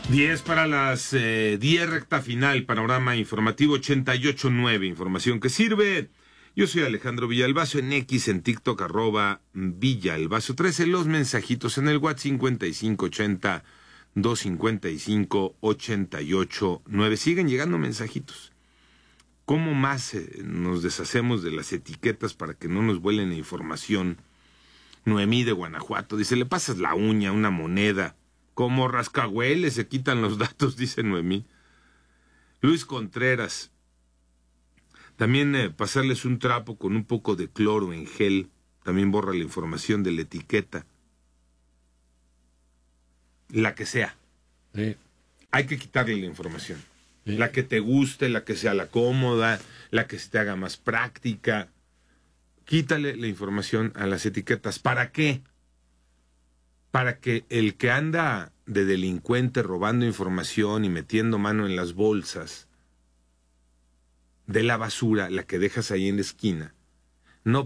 10 para las 10, recta final, panorama informativo 88.9, información que sirve. Yo soy Alejandro Villalbazo, en X, en TikTok, @Villalbazo13, los mensajitos en el WhatsApp 5580-255-88.9. Siguen llegando mensajitos. ¿Cómo más nos deshacemos de las etiquetas para que no nos vuelen la información? Noemí de Guanajuato dice, le pasas la uña, una moneda. Como rascahueles se quitan los datos, dice Noemí. Luis Contreras. También pasarles un trapo con un poco de cloro en gel. También borra la información de la etiqueta. La que sea. Sí. Hay que quitarle la información. Sí. La que te guste, la que sea la cómoda, la que se te haga más práctica. Quítale la información a las etiquetas. ¿Para qué? Para que el que anda de delincuente robando información y metiendo mano en las bolsas de la basura, la que dejas ahí en la esquina,